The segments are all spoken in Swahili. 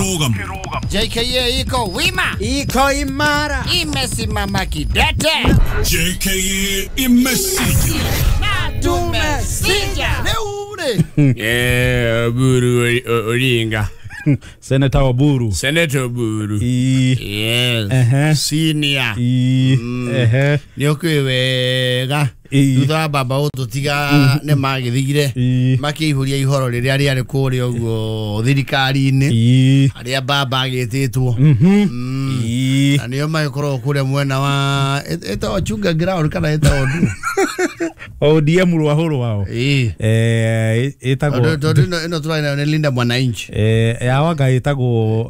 JKA iko wima, iko imara, imesimama kidete. JKA imesija na tumesija. Leure Buru Oringa. Senator Oburu. Senator Oburu. Yes. Senior. Nyokwega. Thutha baba ututiga ne magithigire makihuria ihoro riria riari kuri uguo thirikari-ini aria baba agititwo na nio magikoro kuria mwena wa eta chunga ground kana eta odu ODM rwahuru wao etagwo ino turaina ne Linda Mwananchi yawaga etagwo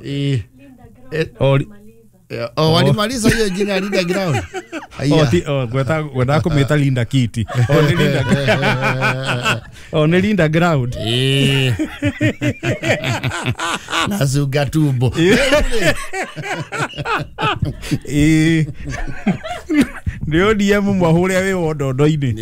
walimaliza hiyo jina Linda ground. Gweta kumeta Linda Kiti. Ni Linda ground. Nasuga tubo. Ndio diemu mwahuria we wodondo-ini.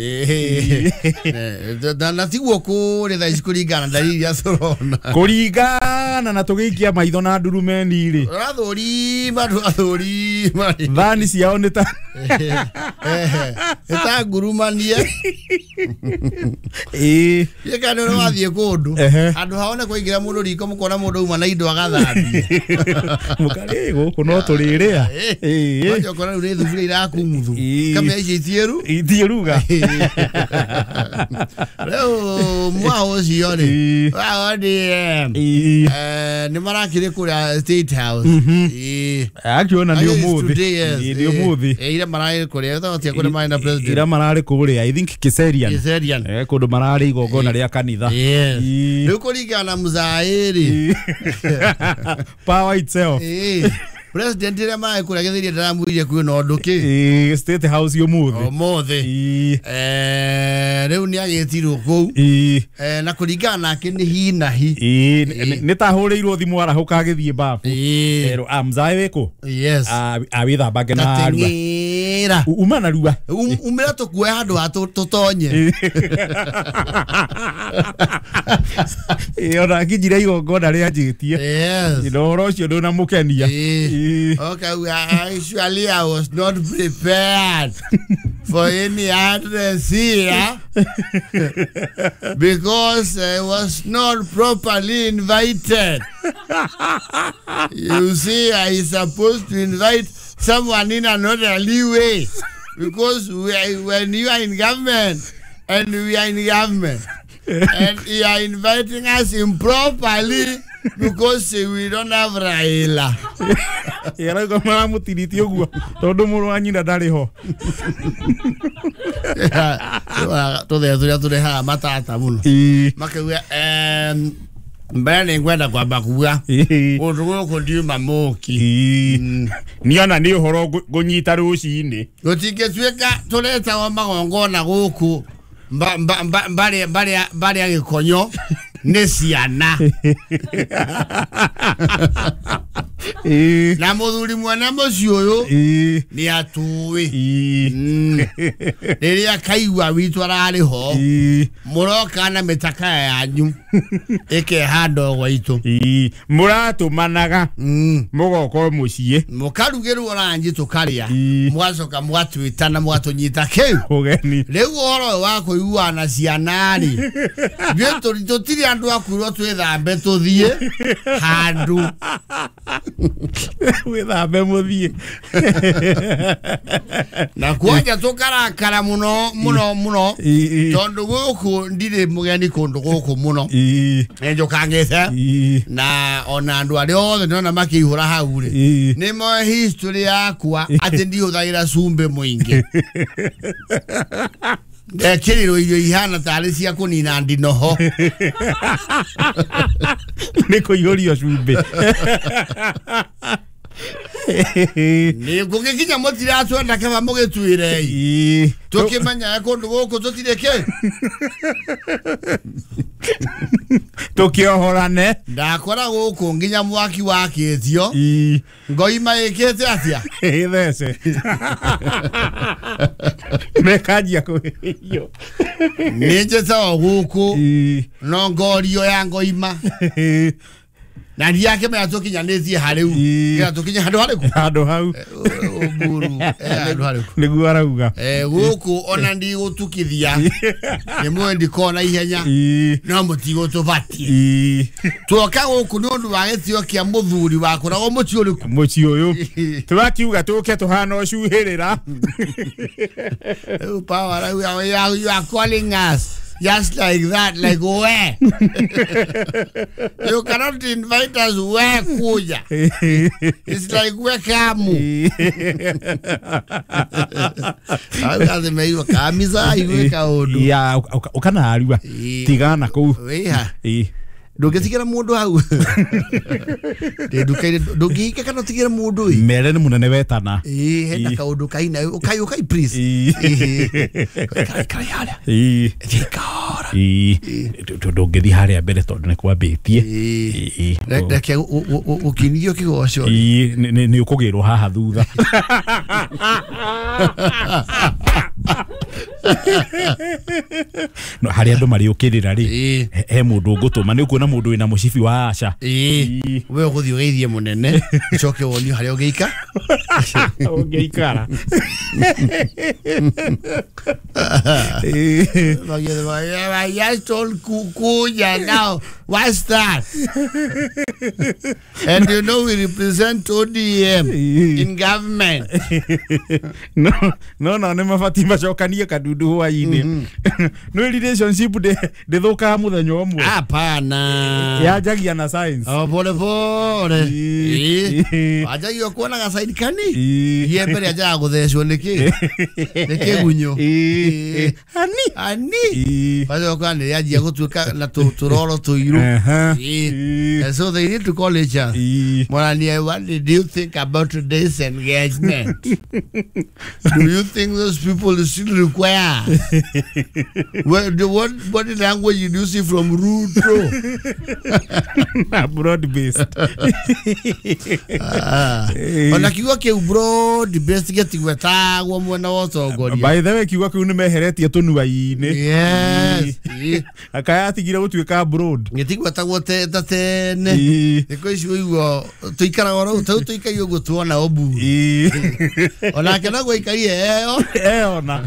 Na tiguo kuri tha isikuringana dalili ya corona. Kuringana na tugiikia maitho na ndurumeni ri. Athuri Thani ciao nĩ ta eta ngurumanie yeka nĩ wathie kundu andu haone kuingira mundu riko mukona mundu uma na indo agathambia mukari guku no turiria wacho kona uri thuburia irakumuthu kamya ici ithiruga leo mwao cione ni marakire kuria State House akiona ndio muthi ira marari kuria thatia kuria mai na president ira marari kuria I think Kiserian kundu marari igongona ria kanitha riu kuringana muzairi power itself president ira mai kuria githiria ndaramuirie kwina undu ki State House yo muthi riu ni agitirwo kou na kuringana nake ni hi na hi ni tahurirwo thimu arahuka agithie bafu pero amzae weko yes awithambage na rua uma na rua umira tukuoya handu ha tutonye ona kijira igongona ria njitie ndoro ucio nduna mukenia okay actually I was not prepared for any address here because I was not properly invited. You see, I is supposed to invite someone in another way because when you are in government and we are in government and you are inviting us improperly because we don't have Raila. Era kama mutiriti oguo tondu muru anyina ndari ho. Turia tureha matata muno. Makiwa mbere ngwenda kwamba kuga undu guku ndiuma muki niona ni uhoro gunyita ruci-ini gutingituika tureta wa magongona guku mbari agikonyo ni ciana na muthuri mwana mucio uyu ni atui riria kaigua witu arari ho muroka na mitaka yanyu ikehanda gwaitu muratumanaga mugoko mucie mukarugirwo rangi tukaria mwacoka mwatwitana mwatunyita kiu ugeni riu horo wa kuiguana ciana ri tutiri andu akwirwo twithambe tuthie handu withambe muthie na kwanja tukarakara muno tondu guku ndire mugeni kundu guku muno enjo kangete na ona andu ari othe nona makihura hau ri ni mo history yakwa ati ndihuthagira cumbe muingi kiriro irio ihana tari cia kunina ndinoho niko yorio cumbe ni kugikinya mutira twenda kaba mugitwire tukimanya kundu guku tutireke tukiohorane ndakora guku nginya mwaki wakitio ngoima ikete atia thece mekajia kuhiyo nije sawa guku no ngorio ya ngoima na ndi yake me atukinyanithie hariu ngira tukinya handu hau buru handu hariu niguo arauga guku ona ndi gutukithia ni mwendi kona ihenya no mutigo tubati tuoka guku ni undu wa gitio kia muthuri wako na muci uyu turakiuga tuke tuhana ucuhirira power you are calling us just like that, like where? You cannot invite us where kuja. It's like where kamu. Awe meiwa kamisa iwe kaodo. Ya ukana ariwa. Tigana ku. Weha. Ndugetigera mundu hau ndugike kana tigera mundu mere ni munene wetana hena kaundu kaina ukai please kai hala tikara ndugethi haria mbere tondu ni kwambitie ndake ukinio kigoco ni ukugirwo haha thutha no haria andu mari ukirira ri he mundu ngutuma ni kuona mundu wina mucibi wa aca we guthio geithie munene coke wonio haria ugeika ugeikara I just told Kuya now. What's that? And you know we represent ODM in government. No, nema Fatima chokania kadudu huwa ini. No relationship de thoka muthenyo omwe. Hapana. Yajagia na science. Pole pole. Ajagia kuona ga side kani. Ye mbere ajaga guthecwo niki. Niki gunyo. Ani. Bazo kwa ni yajia gutuka na turoro tuiru. And so they need to call each other. Morani, what did you think about today's engagement? Do you think those people still require? What body language you do see from Ruto? Broad-based. Onakiwa ke broad-based getigwetagwo mwena wotongoria. By the way, kiwa kiune meheretie tunuaine. Yes. Akaya tigira gutuika broad. Getigwetagwo tene. Eko icio igwo tuikara oro tuikaio gutuona obu. Onake na guikarie ona.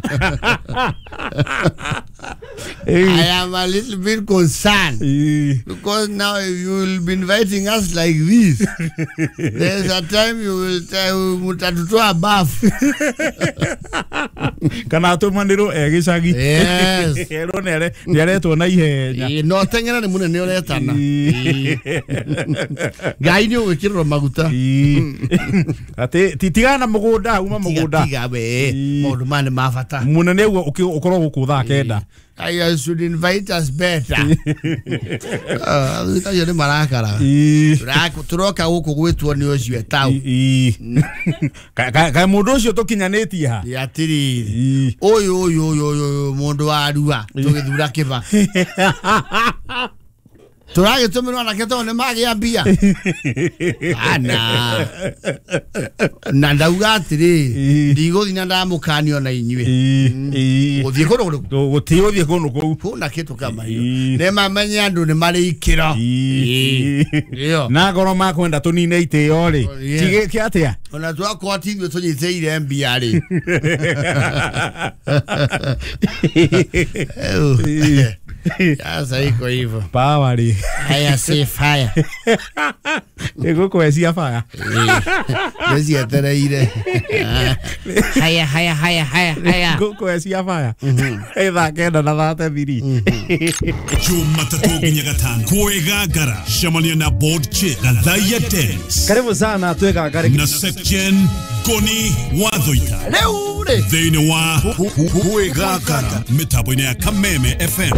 I am a little bit concerned because now you will be inviting us like this. There's a time you will tell mutatutoa bafu. Kana tumaniro egicagi. Yes. Ero nere aretwo na ihenya. No tengera ni munene uretana. Ngai ni ugikirwo maguta. Ati titigana mugunda uma mugunda. Tiga we. Mundu mane mafata. Munene ugo ukoro gukutha kenda. I should invite us better. Itayo ni marakara. Turoka guku gwitwo ni ucio etau. Ka mundu ucio tukinyanetie ha. Yatiri. Oyo mundu wa arua tugithura kiba. Turage tumirwa na keto ne magi ambia. Ana. Na ndauga atiri ndigo thina ndamukanio na inywe. Uthie kono gutio thie kono kou. Kuna kitu kama hiyo. Ne mamenya andu ne mari ikiro. Iyo. Na goro makwenda tunine itio ri. Tige kiatia. Ona twako atithwe tunyiteire mbia ri. Sasa iko hivyo. Power. Haya si fire. Ego kwesi afaya. Nezi atereire. Haya. Go kwesi afaya. Eva kenda na thate thiri. Jumatatu nginya gatano. Kwegagara. Shamania na board chick. Gathaya Dennis. Karibu sana twegagare. Na section Goni Wathoita. Leure. Thĩinĩ wa Kwegagara. Mĩtambo-inĩ ya Kameme FM.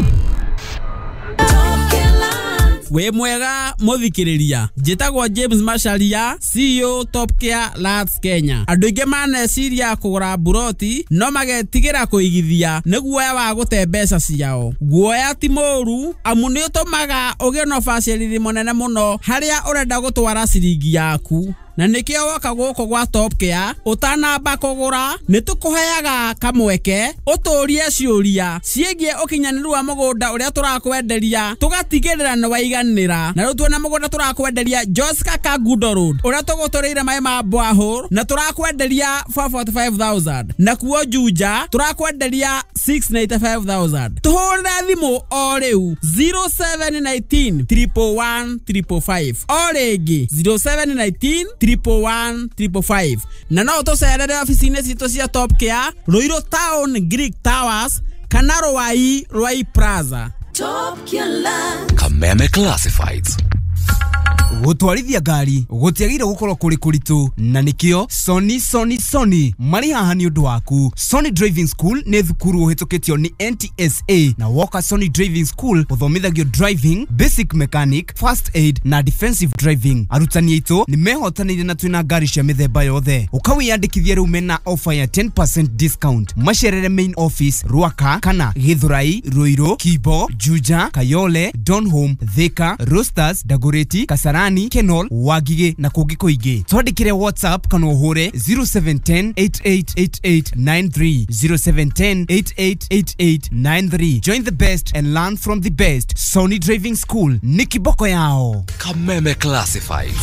We mwega muthikiriria njitagwo James Macharia CEO Top Care Labs Kenya. Andu ingi maneciria kugura buroti no magetigira kuigithia niguoya wa gute mbeca ciao. Guoya ti moru amu ni utumaga ugie no facility munene muno haria urenda gutwara ciringi yaku. na nikio woka guko gwa Top Care utanamba kugura nitukuheaga kamweke uturie ciuria ciegie ukinyaniru wa mugunda uria turakwenderia tugatigirira ni waiganira na rutwe na mugunda turakwenderia Joska Kagudo Road uria tugutureire mai ma borehole na turakwenderia 445,000 na kuo Juja turakwenderia 695,000 tuhurira thimu o riu 0719 111 555 o rigi 0719 111 555 na no tucerere ofisini citu cia Top Care Ruiru Town Greek Towers kana Rwai Plaza. Top Care Kameme Classifieds. Gutwarithia ngari gutiagire gukorwo kuri kuritu na nikio Sony mari haha ni undu waku. Sony Driving School ni thukuru uhitukitio ni NTSA na woka Sony Driving School uthomithagio driving, basic mechanic, first aid na defensive driving. Arutani aitu ni mehotanire na twina ngari cia mithemba yothe. Ukawiyandikithia riu mena offer ya 10% discount. Macerere main office Ruaka kana Githurai, Ruiru, Kibo, Juja, Kayole, Donholm, Thika, Roosters, Dagoretti, Kasarani, Kenol, Wagige na kungi kuingi. Twandikire WhatsApp kana uhure 0710 888893 0710 888893. Join the best and learn from the best. Sony Driving School ni kiboko yao. Kameme Classifieds.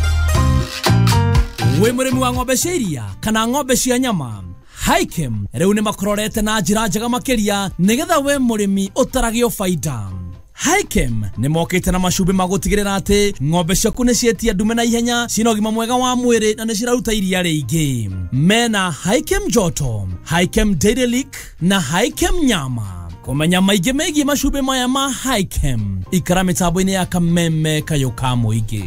We murimi wa ng'ombe cia iria kana ng'ombe cia nyama, Hikem riu ni makororete na njira njega makiria nigetha we murimi utaragio faida. Hikem ni mokite na macumbi magutigirira ati ng'ombe ciaku ni cietia ndume na ihenya, cina ũgima mwega wa mwĩrĩ na ni ciraruta iria rĩingĩ. Mena Hikem Joto, Hikem Dairy Leak na Hikem Nyama. Kumenya maingĩ megiĩ macumbi maya ma Hikem, ikara mitambo-inĩ ya Kameme Kayoka Mũingĩ.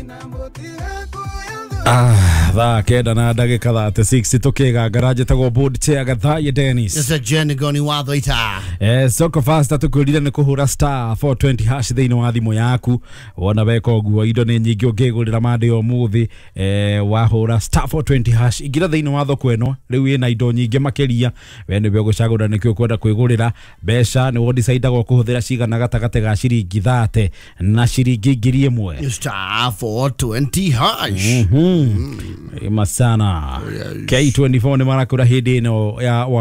Thaa kenda na ndagĩka 36 tukiga garaje tago board chair Gathaya Dennis. It's a journey goni watho ita. Soko fast tukwirire ni kuhura star 420 hash thiini wa thimu yaku. Wona beko guo indo ni nyingi ungigurira mande umuthi wahura star 420 hash igira thiini wa thoko eno riu ina indo nyingi makiria we ni bego cagura nikio kwenda kwigurira besha ni wodi decide go kuhuthira cigana gatagate ga ciringi 30 na ciringi 1,000 star 420 hash. Masana K24 ni marakura hidi no ya